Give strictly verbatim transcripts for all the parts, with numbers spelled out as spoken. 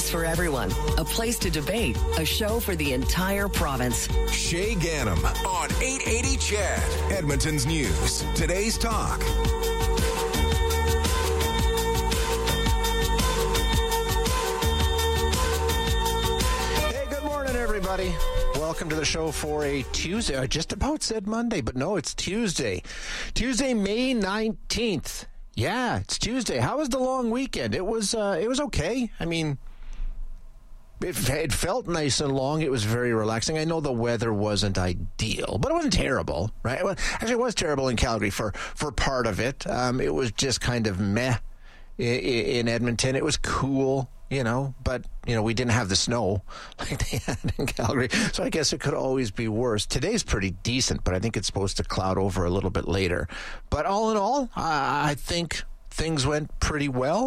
news for everyone, a place to debate, a show for the entire province. Shay Ganem on eight eighty C H E D, Edmonton's News. Today's Talk. Hey, good morning, everybody. Welcome to the show for a Tuesday. I just about said Monday, but no, it's Tuesday. Tuesday, May nineteenth. Yeah, it's Tuesday. How was the long weekend? It was uh, it was okay. I mean, it, it felt nice and long. It was very relaxing. I know the weather wasn't ideal, but it wasn't terrible, right? Well, actually, it was terrible in Calgary for, for part of it. Um, it was just kind of meh in, in Edmonton. It was cool, you know, but, you know, we didn't have the snow like they had in Calgary, so I guess it could always be worse. Today's pretty decent, but I think it's supposed to cloud over a little bit later. But all in all, I, I think things went pretty well.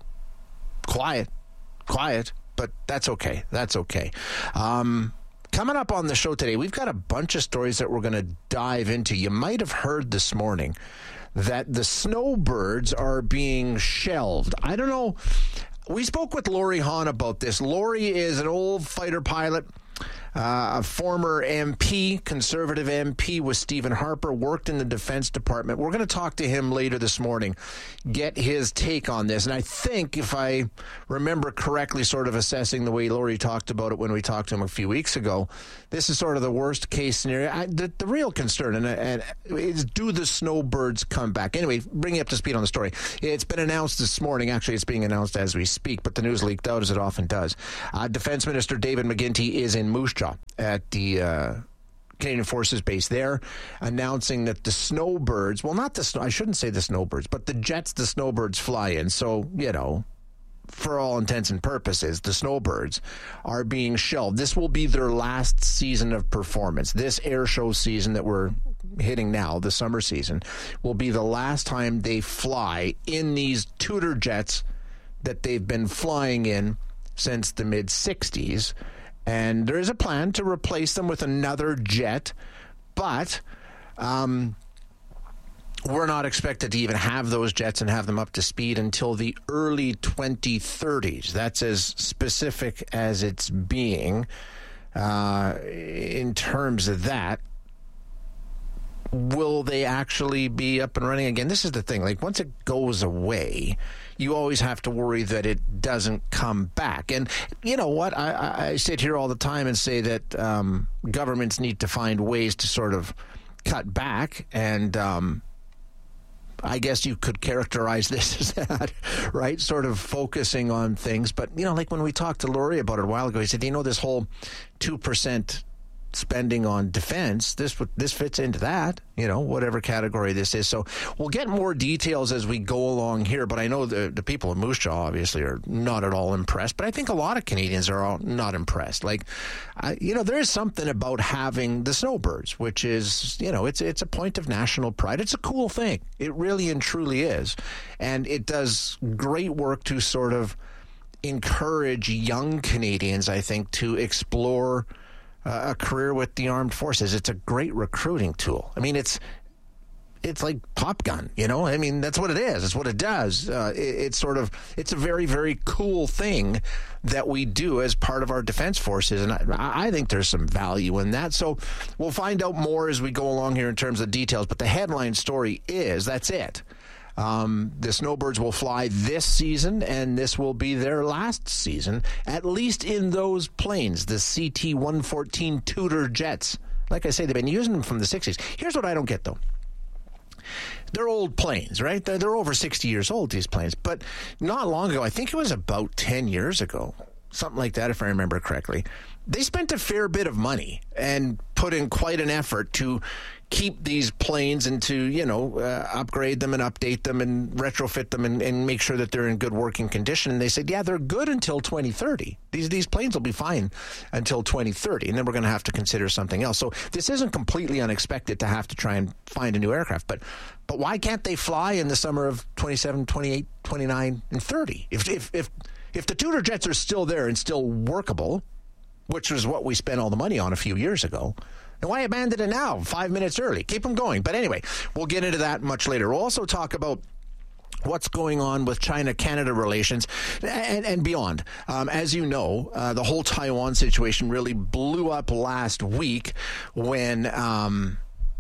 Quiet, quiet, but that's okay. That's okay. Um, coming up on the show today, we've got a bunch of stories that we're going to dive into. You might have heard this morning that the snowbirds are being shelved. I don't know. We spoke with Laurie Hahn about this. Laurie is an old fighter pilot, uh, a former M P, conservative M P with Stephen Harper, worked in the Defense Department. We're going to talk to him later this morning, get his take on this. And I think, if I remember correctly, sort of assessing the way Laurie talked about it when we talked to him a few weeks ago, this is sort of the worst case scenario. I, the, the real concern and, and is, do the snowbirds come back? Anyway, bring you up to speed on the story. It's been announced this morning. Actually, it's being announced as we speak, but the news leaked out, as it often does. Uh, Defense Minister David McGuinty is in Moose Jaw at the uh, Canadian Forces Base there, announcing that the snowbirds, well, not the snow, I shouldn't say the snowbirds, but the jets the snowbirds fly in. So, you know, for all intents and purposes, the snowbirds are being shelved. This will be their last season of performance. This air show season that we're hitting now, the summer season, will be the last time they fly in these Tudor jets that they've been flying in since the mid sixties. And there is a plan to replace them with another jet, but um, we're not expected to even have those jets and have them up to speed until the early twenty thirties. That's as specific as it's being uh, in terms of that. Will they actually be up and running again? This is the thing. Like, once it goes away, you always have to worry that it doesn't come back. And you know what? I, I sit here all the time and say that um, governments need to find ways to sort of cut back. And um, I guess you could characterize this as that, right? Sort of focusing on things. But, you know, like when we talked to Laurie about it a while ago, he said, you know, this whole two percent spending on defense, this this fits into that, you know, whatever category this is. So we'll get more details as we go along here, but I know the, the people of Moose Jaw obviously are not at all impressed, but I think a lot of Canadians are all not impressed. Like, I, you know, there is something about having the snowbirds, which is, you know, it's it's a point of national pride. It's a cool thing. It really and truly is. And it does great work to sort of encourage young Canadians, I think, to explore Uh, a career with the armed forces. It's a great recruiting tool. I mean, it's it's like Top Gun, you know? I mean, that's what it is. It's what it does. Uh, it, it's sort of, it's a very, very cool thing that we do as part of our defense forces, and I, I think there's some value in that. So we'll find out more as we go along here in terms of details, but the headline story is, that's it. Um, the snowbirds will fly this season, and this will be their last season, at least in those planes, the C T one fourteen Tudor jets. Like I say, they've been using them from the sixties. Here's what I don't get, though. They're old planes, right? They're, they're over sixty years old, these planes. But not long ago, I think it was about ten years ago, something like that, if I remember correctly, they spent a fair bit of money and put in quite an effort to keep these planes and to, you know, uh, upgrade them and update them and retrofit them and, and make sure that they're in good working condition. And they said, yeah, they're good until twenty thirty. These these planes will be fine until twenty thirty, and then we're going to have to consider something else. So this isn't completely unexpected to have to try and find a new aircraft. But but why can't they fly in the summer of twenty-seven, twenty-eight, twenty-nine, and thirty? If if if if the Tudor jets are still there and still workable, which was what we spent all the money on a few years ago, and why abandon it now, five minutes early? Keep them going. But anyway, we'll get into that much later. We'll also talk about what's going on with China-Canada relations and, and beyond. Um, as you know, uh, the whole Taiwan situation really blew up last week when um,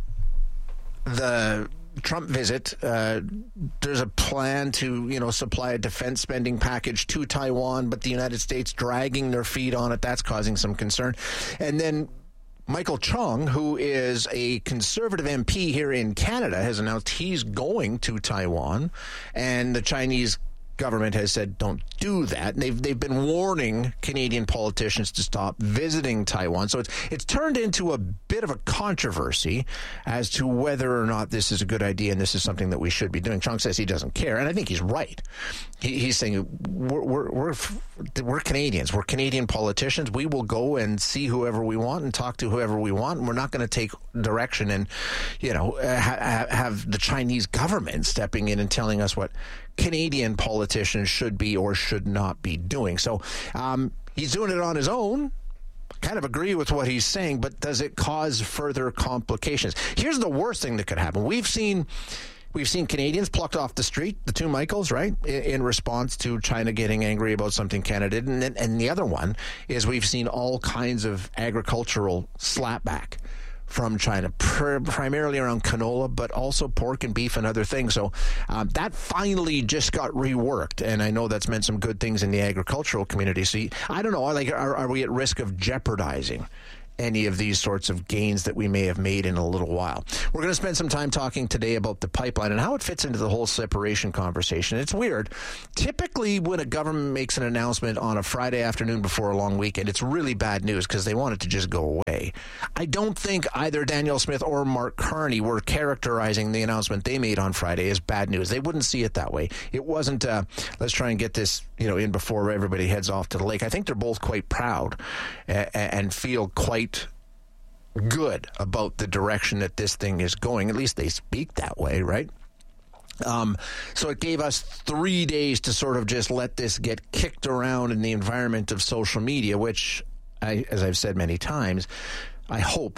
the Trump visit, uh, there's a plan to, you know, supply a defense spending package to Taiwan, but the United States dragging their feet on it. That's causing some concern. And then Michael Chong, who is a conservative M P here in Canada, has announced he's going to Taiwan, and the Chinese government has said don't do that. And they've they've been warning Canadian politicians to stop visiting Taiwan. So it's it's turned into a bit of a controversy as to whether or not this is a good idea and this is something that we should be doing. Chong says he doesn't care, and I think he's right. He, he's saying we're, we're we're we're Canadians. We're Canadian politicians. We will go and see whoever we want and talk to whoever we want. And we're not going to take direction and, you know, ha- have the Chinese government stepping in and telling us what Canadian politicians should be or should not be doing. So um, he's doing it on his own. Kind of agree with what he's saying, but does it cause further complications? Here's the worst thing that could happen. We've seen we've seen Canadians plucked off the street, the two Michaels, right, in, in response to China getting angry about something Canada did. And, and the other one is we've seen all kinds of agricultural slapback from China, pr- primarily around canola, but also pork and beef and other things. So um, that finally just got reworked, and I know that's meant some good things in the agricultural community. So I don't know, like, are, are we at risk of jeopardizing any of these sorts of gains that we may have made in a little while? We're going to spend some time talking today about the pipeline and how it fits into the whole separation conversation. It's weird. Typically, when a government makes an announcement on a Friday afternoon before a long weekend, it's really bad news because they want it to just go away. I don't think either Danielle Smith or Mark Carney were characterizing the announcement they made on Friday as bad news. They wouldn't see it that way. It wasn't, uh, let's try and get this, you know, in before everybody heads off to the lake. I think they're both quite proud and, and feel quite good about the direction that this thing is going. At least they speak that way, right? Um, so it gave us three days to sort of just let this get kicked around in the environment of social media, which, I, as I've said many times, I hope,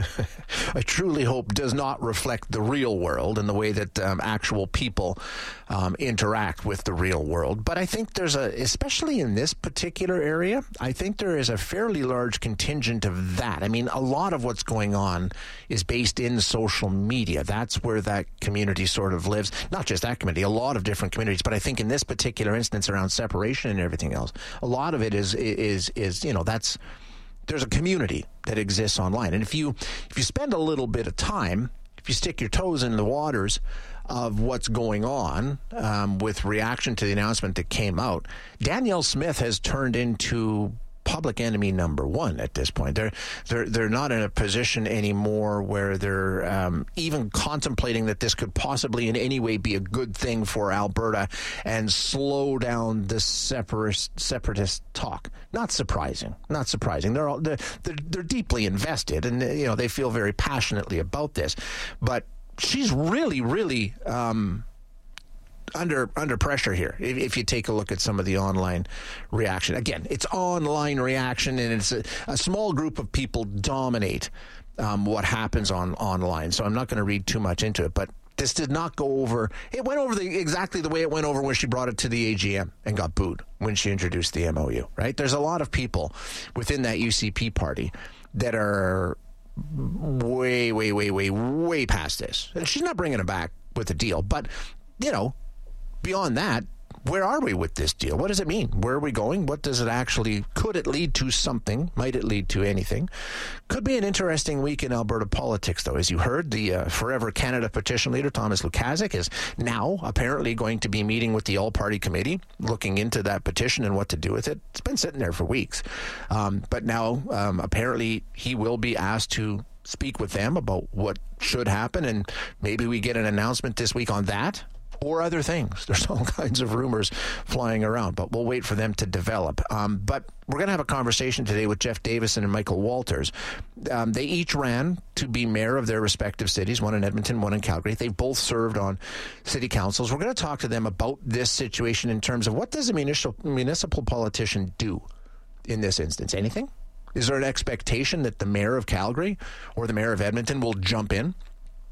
I truly hope, does not reflect the real world and the way that um, actual people um, interact with the real world. But I think there's a, especially in this particular area, I think there is a fairly large contingent of that. I mean, a lot of what's going on is based in social media. That's where that community sort of lives. Not just that community, a lot of different communities. But I think in this particular instance around separation and everything else, a lot of it is, is, is, you know, that's, there's a community that exists online. And if you if you spend a little bit of time, if you stick your toes in the waters of what's going on um, with reaction to the announcement that came out, Danielle Smith has turned into public enemy number one at this point. They're they're they're not in a position anymore where they're um, even contemplating that this could possibly in any way be a good thing for Alberta and slow down the separatist separatist talk. Not surprising. Not surprising. They're all they're, they're they're deeply invested, and you know they feel very passionately about this. But she's really, really. Um, Under under pressure here, if, if you take a look at some of the online reaction. Again, it's online reaction, and it's a, a small group of people dominate um, what happens on online. So I'm not going to read too much into it, but this did not go over. It went over the, exactly the way it went over when she brought it to the A G M and got booed when she introduced the M O U, right? There's a lot of people within that U C P party that are way, way, way, way, way past this. And she's not bringing it back with a deal, but, you know, beyond that, where are we with this deal? What does it mean? Where are we going? What does it actually, could it lead to something? Might it lead to anything? Could be an interesting week in Alberta politics, though. As you heard, the uh, Forever Canada petition leader, Thomas Lukaszuk, is now apparently going to be meeting with the all-party committee, looking into that petition and what to do with it. It's been sitting there for weeks. Um, but now, um, apparently, he will be asked to speak with them about what should happen, and maybe we get an announcement this week on that. Or other things. There's all kinds of rumors flying around, but we'll wait for them to develop. Um, but we're going to have a conversation today with Jeff Davison and Michael Walters. Um, they each ran to be mayor of their respective cities, one in Edmonton, one in Calgary. They've both served on city councils. We're going to talk to them about this situation in terms of what does a municipal, municipal politician do in this instance? Anything? Is there an expectation that the mayor of Calgary or the mayor of Edmonton will jump in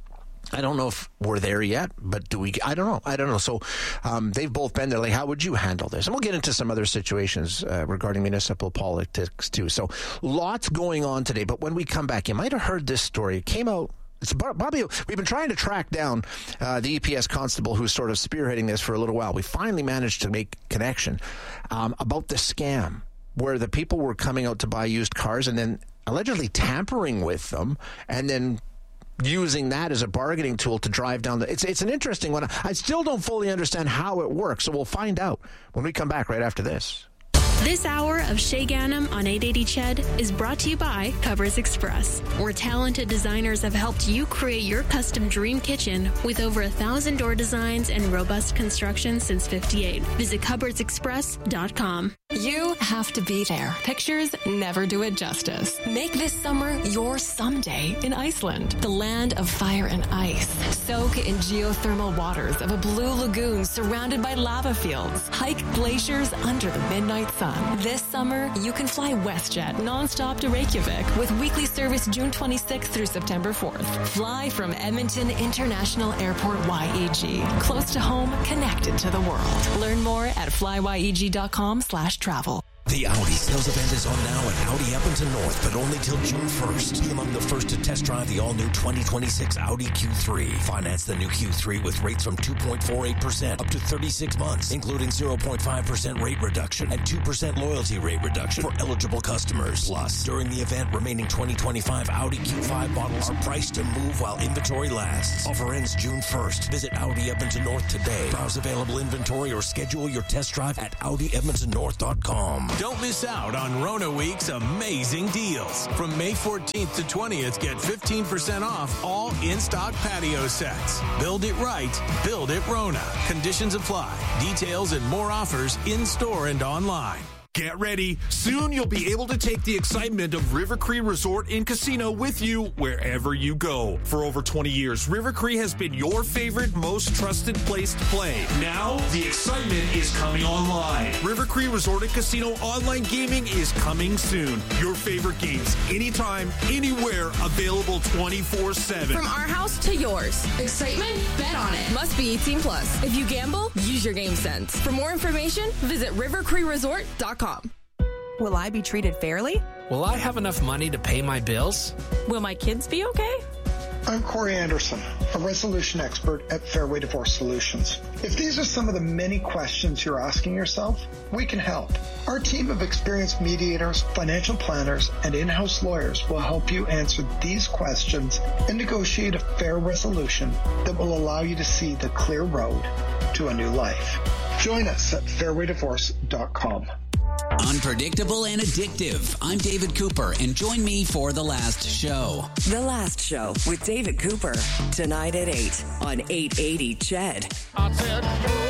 I don't know if we're there yet, but do we? I don't know. I don't know. So um, they've both been there. Like, how would you handle this? And we'll get into some other situations uh, regarding municipal politics, too. So lots going on today. But when we come back, you might have heard this story. It came out. It's Bobby, we've been trying to track down uh, the E P S constable who's sort of spearheading this for a little while. We finally managed to make connection um, about the scam where the people were coming out to buy used cars and then allegedly tampering with them and then using that as a bargaining tool to drive down the... It's, it's an interesting one. I still don't fully understand how it works, so we'll find out when we come back right after this. This hour of Shay Ganem on eight eighty C H E D is brought to you by Cupboards Express, where talented designers have helped you create your custom dream kitchen with over a thousand door designs and robust construction since fifty-eight. Visit cupboards express dot com. You have to be there. Pictures never do it justice. Make this summer your someday in Iceland, the land of fire and ice. Soak in geothermal waters of a blue lagoon surrounded by lava fields. Hike glaciers under the midnight sun. This summer, you can fly WestJet nonstop to Reykjavik with weekly service June twenty-sixth through September fourth. Fly from Edmonton International Airport Y E G. Close to home, connected to the world. Learn more at flyweg.com slash travel. The Audi sales event is on now at Audi Edmonton North, but only till June first. Be among the first to test drive the all-new twenty twenty-six Audi Q three. Finance the new Q three with rates from two point four eight percent up to thirty-six months, including zero point five percent rate reduction and two percent loyalty rate reduction for eligible customers. Plus, during the event, remaining twenty twenty-five Audi Q five models are priced to move while inventory lasts. Offer ends June first. Visit Audi Edmonton North today. Browse available inventory or schedule your test drive at Audi Edmonton North dot com. Don't miss out on Rona Week's amazing deals. From May fourteenth to twentieth, get fifteen percent off all in-stock patio sets. Build it right. Build it Rona. Conditions apply. Details and more offers in-store and online. Get ready. Soon you'll be able to take the excitement of River Cree Resort and Casino with you wherever you go. For over twenty years, River Cree has been your favorite, most trusted place to play. Now, the excitement is coming online. River Cree Resort and Casino online gaming is coming soon. Your favorite games, anytime, anywhere, available twenty-four seven. From our house to yours. Excitement? Bet on it. Must be eighteen plus. If you gamble, use your game sense. For more information, visit river cree resort dot com. Will I be treated fairly? Will I have enough money to pay my bills? Will my kids be okay? I'm Corey Anderson, a resolution expert at Fairway Divorce Solutions. If these are some of the many questions you're asking yourself, we can help. Our team of experienced mediators, financial planners, and in-house lawyers will help you answer these questions and negotiate a fair resolution that will allow you to see the clear road to a new life. Join us at fairway divorce dot com. Unpredictable and addictive. I'm David Cooper, and join me for The Last Show. The Last Show with David Cooper. Tonight at eight on eight eighty C H E D. I said,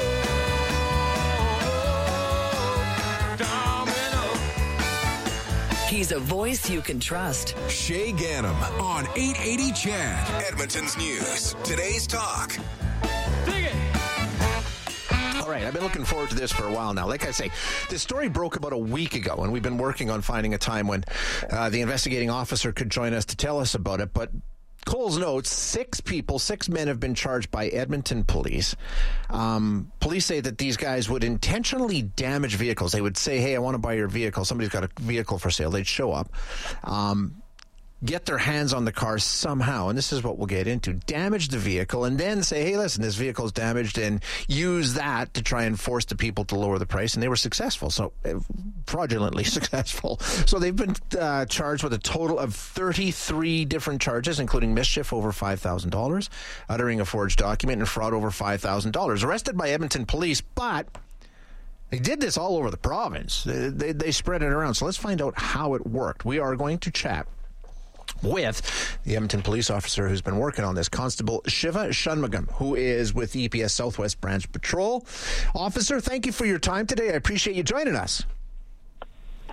He's a voice you can trust. Shay Ganem on eight eighty C H E D. Edmonton's News. Today's talk. Dig it. All right, I've been looking forward to this for a while now. Like I say, this story broke about a week ago, and we've been working on finding a time when uh, the investigating officer could join us to tell us about it. But Coles notes six people, six men have been charged by Edmonton police. Um, police say that these guys would intentionally damage vehicles. They would say, hey, I want to buy your vehicle. Somebody's got a vehicle for sale. They'd show up. Um get their hands on the car somehow, and this is what we'll get into, damage the vehicle, and then say, hey, listen, this vehicle's damaged, and use that to try and force the people to lower the price, and they were successful, so uh, fraudulently successful. So they've been uh, charged with a total of thirty-three different charges, including mischief over five thousand dollars, uttering a forged document, and fraud over five thousand dollars. Arrested by Edmonton police, but they did this all over the province. They, they, they spread it around, so let's find out how it worked. We are going to chat with the Edmonton police officer who's been working on this, Constable Shiva Shanmugam, who is with the E P S Southwest Branch Patrol. Officer, thank you for your time today. I appreciate you joining us.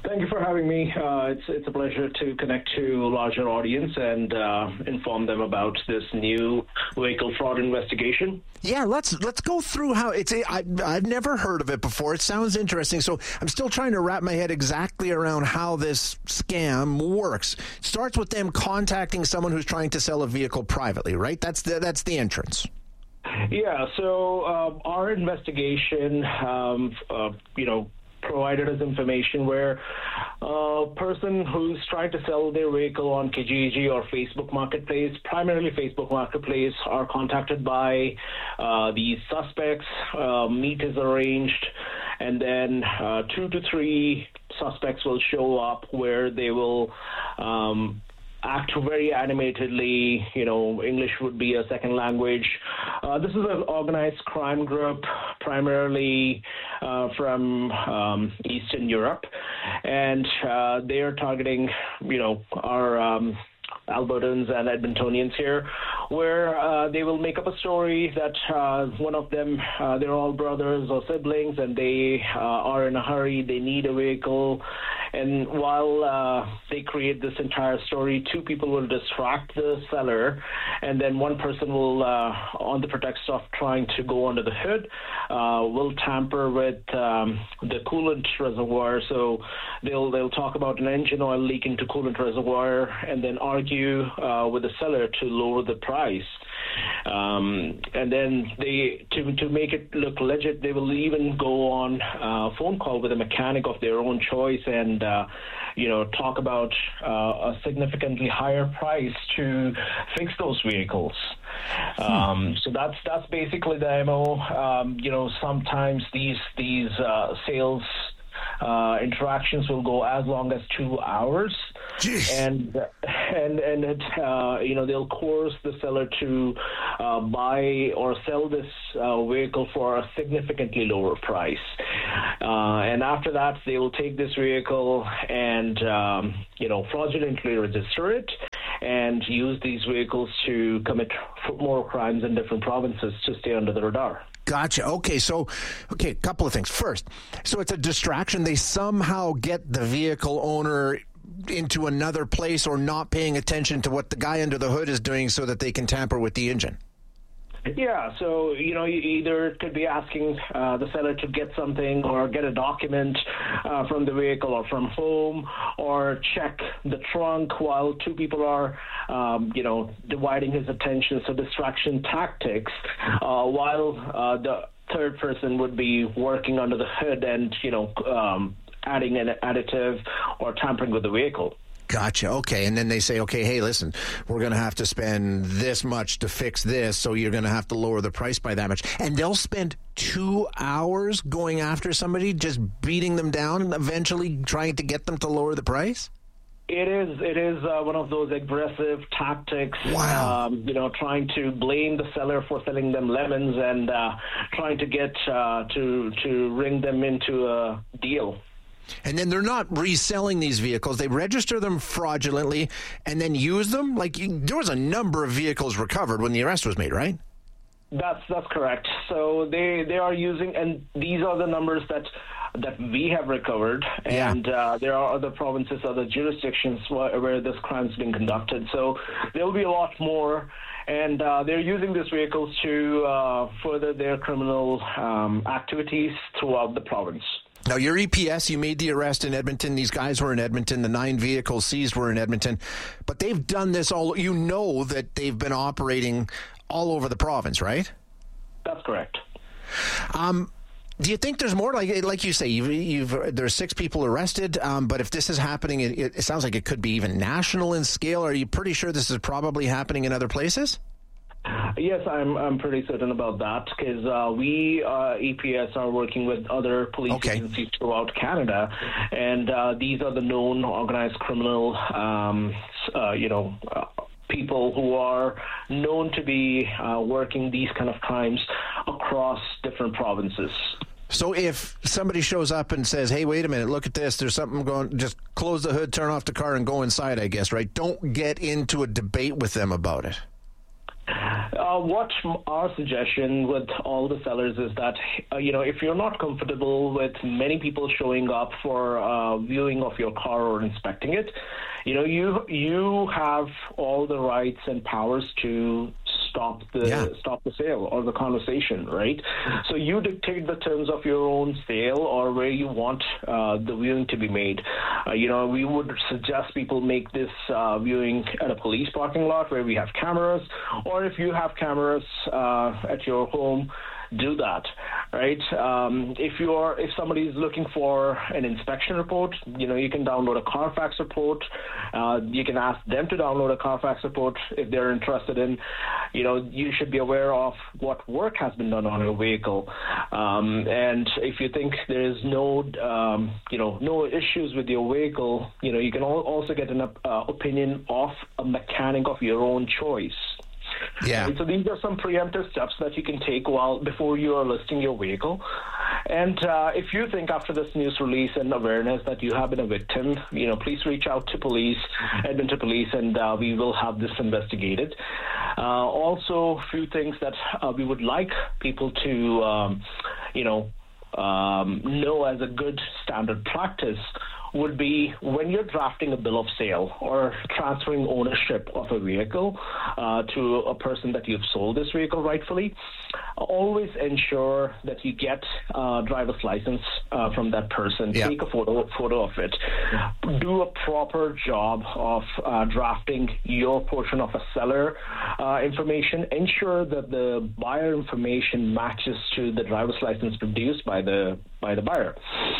Thank you for having me. Uh, it's it's a pleasure to connect to a larger audience and uh, inform them about this new vehicle fraud investigation. Yeah, let's let's go through how it's. I, I've never heard of it before. It sounds interesting, so I'm still trying to wrap my head exactly around how this scam works. It starts with them contacting someone who's trying to sell a vehicle privately, right? That's the that's the entrance. Yeah. So uh, our investigation, um, uh, you know. provided us information where a person who's trying to sell their vehicle on Kijiji or Facebook Marketplace, primarily Facebook Marketplace, are contacted by uh, these suspects. Uh, meet is arranged, and then uh, two to three suspects will show up where they will um, act very animatedly. You know, English would be a second language. Uh, this is an organized crime group, primarily uh, from um, Eastern Europe, and uh, they are targeting, you know, our um, Albertans and Edmontonians here, where uh, they will make up a story that uh, one of them, uh, they're all brothers or siblings, and they uh, are in a hurry, they need a vehicle. And while uh, they create this entire story, two people will distract the seller, and then one person will, uh, on the pretext of trying to go under the hood, uh, will tamper with um, the coolant reservoir. So they'll they'll talk about an engine oil leaking to coolant reservoir, and then argue uh, with the seller to lower the price. Um, and then they, to to make it look legit, they will even go on a phone call with a mechanic of their own choice and, uh, you know, talk about uh, a significantly higher price to fix those vehicles. Hmm. Um, so that's that's basically the M O. Um, you know, sometimes these these uh, sales uh, interactions will go as long as two hours. Jeez. And and and it, uh, you know, they'll coerce the seller to uh, buy or sell this uh, vehicle for a significantly lower price. Uh, and after that, they will take this vehicle and um, you know, fraudulently register it and use these vehicles to commit more crimes in different provinces to stay under the radar. Gotcha. Okay, so, okay, a couple of things. First, so it's a distraction. They somehow get the vehicle owner into another place or not paying attention to what the guy under the hood is doing so that they can tamper with the engine. Yeah, so, you know, you either could be asking uh, the seller to get something or get a document uh, from the vehicle or from home, or check the trunk while two people are, um, you know, dividing his attention. So distraction tactics, uh, while uh, the third person would be working under the hood and, you know, um, adding an additive or tampering with the vehicle. Gotcha. Okay. And then they say, okay, hey, listen, we're going to have to spend this much to fix this, so you're going to have to lower the price by that much. And they'll spend two hours going after somebody, just beating them down and eventually trying to get them to lower the price? It is. It is uh, one of those aggressive tactics. Wow. Um, you know, trying to blame the seller for selling them lemons and uh, trying to get uh, to to ring them into a deal. And then they're not reselling these vehicles. They register them fraudulently and then use them. Like, you, there was a number of vehicles recovered when the arrest was made, right? That's that's correct. So they they are using, and these are the numbers that that we have recovered. And yeah. uh, there are other provinces, other jurisdictions where, where this crime is being conducted. So there will be a lot more. And uh, they're using these vehicles to uh, further their criminal um, activities throughout the province. Now, your E P S, you made the arrest in Edmonton. These guys were in Edmonton. The nine vehicles seized were in Edmonton. But they've done this all. You know that they've been operating all over the province, right? That's correct. Um, do you think there's more? Like like you say, you've, you've there's six people arrested. Um, but if this is happening, it, it sounds like it could be even national in scale. Are you pretty sure this is probably happening in other places? Yes, I'm I'm pretty certain about that, because uh, we, uh, E P S, are working with other police okay. agencies throughout Canada, and uh, these are the known organized criminal, um, uh, you know, uh, people who are known to be uh, working these kind of crimes across different provinces. So if somebody shows up and says, hey, wait a minute, look at this, there's something going, just close the hood, turn off the car, and go inside, I guess, right? Don't get into a debate with them about it. Uh, what our suggestion with all the sellers is that, uh, you know, if you're not comfortable with many people showing up for uh, viewing of your car or inspecting it, you know, you you have all the rights and powers to stop the yeah. stop the sale or the conversation, right? So you dictate the terms of your own sale or where you want uh, the viewing to be made. Uh, you know, we would suggest people make this uh, viewing at a police parking lot where we have cameras, or if you have cameras uh, at your home, do that, right? Um, if you're if somebody is looking for an inspection report, you know, you can download a Carfax report. Uh, you can ask them to download a Carfax report if they're interested in. You know, you should be aware of what work has been done on your vehicle, um, and if you think there is no, um, you know, no issues with your vehicle, you know, you can also get an uh, opinion of a mechanic of your own choice. Yeah. And so these are some preemptive steps that you can take while before you are listing your vehicle. And uh, if you think after this news release and awareness that you have been a victim, you know, please reach out to police, Edmonton Police, and uh, we will have this investigated. Uh, also, a few things that uh, we would like people to, um, you know, um, know as a good standard practice would be when you're drafting a bill of sale or transferring ownership of a vehicle uh, to a person that you've sold this vehicle rightfully, always ensure that you get a driver's license uh, from that person. Yeah. Take a photo photo of it. Do a proper job of uh, drafting your portion of a seller uh, information. Ensure that the buyer information matches to the driver's license produced by the by the buyer,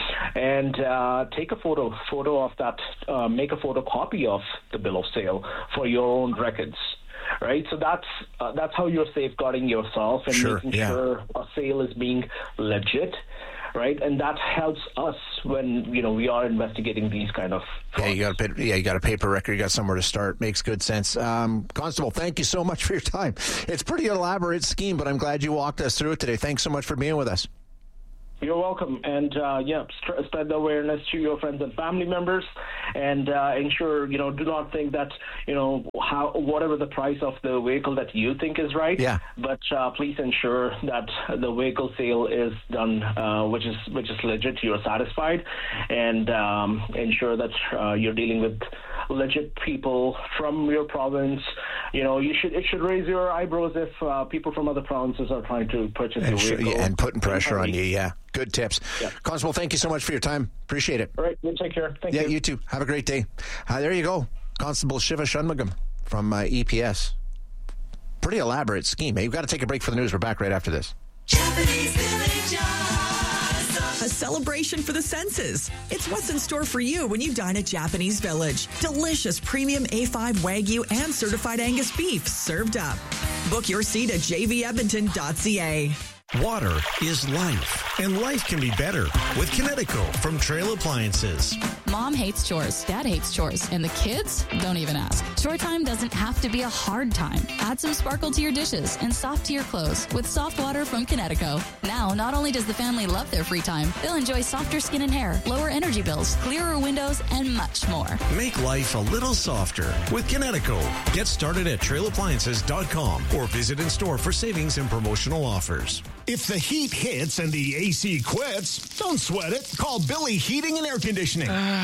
and uh, take a photo photo of that. Uh, make a photocopy of the bill of sale for your own records. Right, so that's uh, that's how you're safeguarding yourself and sure, making yeah. sure a sale is being legit. Right, and that helps us when you know we are investigating these kind of. Yeah, you got a yeah, you got a paper record. You got somewhere to start. Makes good sense. Um, Constable, thank you so much for your time. It's a pretty elaborate scheme, but I'm glad you walked us through it today. Thanks so much for being with us. You're welcome. And, uh, yeah, st- spread the awareness to your friends and family members, and uh, ensure, you know, do not think that, you know, how whatever the price of the vehicle that you think is right, yeah. but uh, please ensure that the vehicle sale is done, uh, which is which is legit, you're satisfied, and um, ensure that uh, you're dealing with legit people from your province. You know, you should it should raise your eyebrows if uh, people from other provinces are trying to purchase and your sure, vehicle. Yeah, and putting pressure on you, yeah. Good tips. Yeah. Constable, thank you so much for your time. Appreciate it. All right, you take care. Thank yeah, you. you too. Have a great day. Uh, there you go. Constable Shiva Shanmugam from uh, E P S. Pretty elaborate scheme. Hey, you've got to take a break for the news. We're back right after this. Japanese Village Awesome. A celebration for the senses. It's what's in store for you when you dine at Japanese Village. Delicious premium A five Wagyu and certified Angus beef served up. Book your seat at j v edmonton dot c a. Water is life, and life can be better with Kinetico from Trail Appliances. Mom hates chores, Dad hates chores, and the kids don't even ask. Chore time doesn't have to be a hard time. Add some sparkle to your dishes and soft to your clothes with soft water from Kinetico. Now, not only does the family love their free time, they'll enjoy softer skin and hair, lower energy bills, clearer windows, and much more. Make life a little softer with Kinetico. Get started at trail appliances dot com or visit in store for savings and promotional offers. If the heat hits and the A C quits, don't sweat it. Call Billy Heating and Air Conditioning.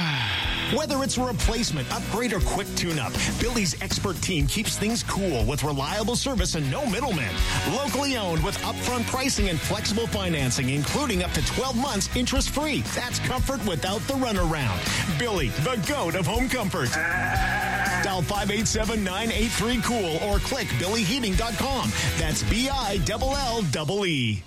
Whether it's a replacement, upgrade, or quick tune-up, Billy's expert team keeps things cool with reliable service and no middlemen. Locally owned with upfront pricing and flexible financing, including up to twelve months interest-free. That's comfort without the runaround. Billy, the GOAT of home comfort. Dial five eight seven, nine eight three, cool or click billy heating dot com. That's B I L L E E.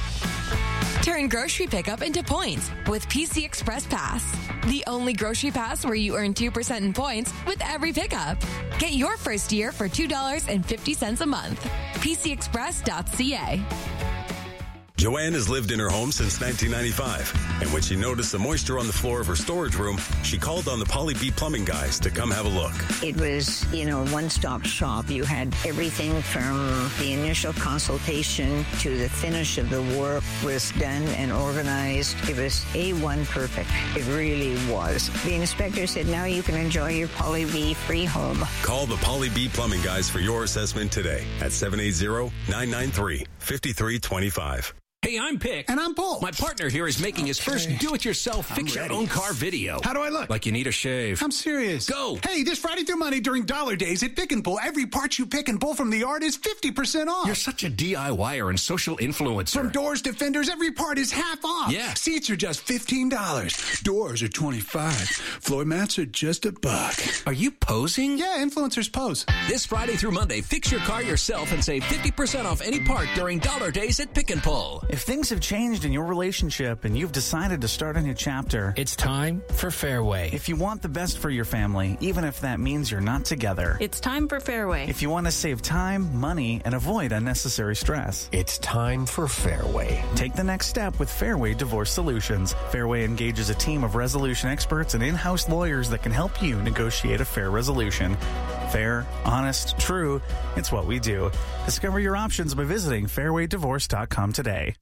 Turn grocery pickup into points with P C Express Pass. The only grocery pass where you earn two percent in points with every pickup. Get your first year for two dollars and fifty cents a month. p c express dot c a. Joanne has lived in her home since nineteen ninety-five, and when she noticed the moisture on the floor of her storage room, she called on the Polly B Plumbing guys to come have a look. It was, you know, a one-stop shop. You had everything from the initial consultation to the finish of the work was done and organized. It was A one perfect. It really was. The inspector said, now you can enjoy your Polly B free home. Call the Polly B Plumbing guys for your assessment today at seven eight zero, nine nine three, five three two five. Hey, I'm Pick. And I'm Paul. My partner here is making his first do-it-yourself fix-your-own-car video. How do I look? Like you need a shave. I'm serious. Go. Hey, this Friday through Monday during Dollar Days at Pick and Pull, every part you pick and pull from the yard is fifty percent off. You're such a DIYer and social influencer. From doors to fenders, every part is half off. Yeah. Seats are just fifteen dollars. Doors are twenty-five dollars. Floor mats are just a buck. Are you posing? Yeah, influencers pose. This Friday through Monday, fix your car yourself and save fifty percent off any part during Dollar Days at Pick and Pull. If things have changed in your relationship and you've decided to start a new chapter, it's time for Fairway. If you want the best for your family, even if that means you're not together, it's time for Fairway. If you want to save time, money, and avoid unnecessary stress, it's time for Fairway. Take the next step with Fairway Divorce Solutions. Fairway engages a team of resolution experts and in-house lawyers that can help you negotiate a fair resolution. Fair, honest, true, it's what we do. Discover your options by visiting fairway divorce dot com today.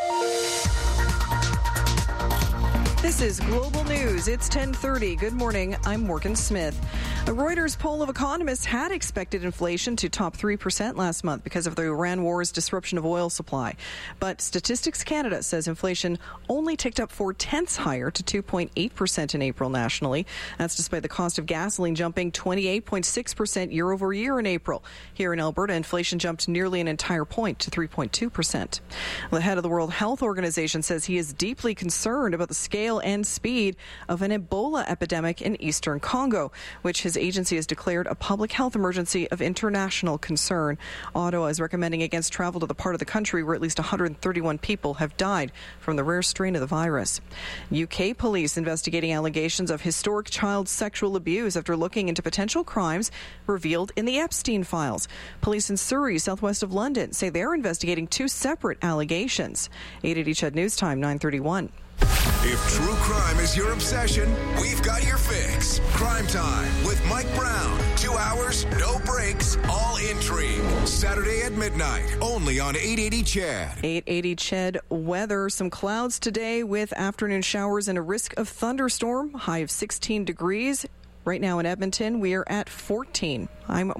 This is Global News. It's ten thirty. Good morning. I'm Morgan Smith. A Reuters poll of economists had expected inflation to top three percent last month because of the Iran war's disruption of oil supply. But Statistics Canada says inflation only ticked up four-tenths higher to two point eight percent in April nationally. That's despite the cost of gasoline jumping twenty-eight point six percent year over year in April. Here in Alberta, inflation jumped nearly an entire point to three point two percent. The head of the World Health Organization says he is deeply concerned about the scale and speed of an Ebola epidemic in eastern Congo, which his agency has declared a public health emergency of international concern. Ottawa is recommending against travel to the part of the country where at least one hundred thirty-one people have died from the rare strain of the virus. U K police investigating allegations of historic child sexual abuse after looking into potential crimes revealed in the Epstein files. Police in Surrey, southwest of London, say they're investigating two separate allegations. eight eighty C H E D News Time, nine thirty-one. If true crime is your obsession, we've got your fix. Crime Time with Mike Brown. Two hours, no breaks, all intrigue. Saturday at midnight, only on eight eighty C H E D. eight eighty C H E D weather. Some clouds today with afternoon showers and a risk of thunderstorm. High of sixteen degrees. Right now in Edmonton, we are at fourteen. I'm